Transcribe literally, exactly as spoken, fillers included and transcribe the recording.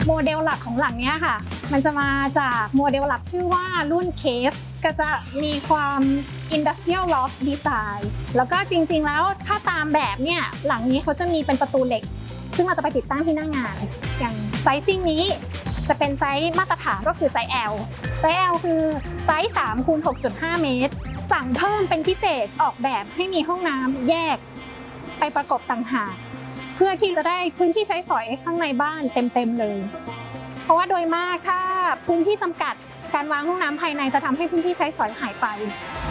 โมเดลหลักของหลังนี้ค่ะมันจะมาจากโมเดลหลักชื่อว่ารุ่นเคฟก็จะมีความ Industrial Loft Design แล้วก็จริงๆแล้วถ้าตามแบบเนี่ยหลังนี้เขาจะมีเป็นประตูเหล็กซึ่งเราจะไปติดตั้งที่หน้างานอย่างไซซิ่งนี้จะเป็นไซส์มาตรฐานก็คือไซส์ L ไซส์ L คือไซส์สามคูณหกจุดห้า เมตรสั่งเพิ่มเป็นพิเศษออกแบบให้มีห้องน้ำแยกไปประกบต่างหากเพื่อที่จะได้พื้นที่ใช้สอยข้างในบ้านเต็มๆเลยเพราะว่าโดยมากถ้าพื้นที่จำกัดการวางห้องน้ำภายในจะทำให้พื้นที่ใช้สอยหายไป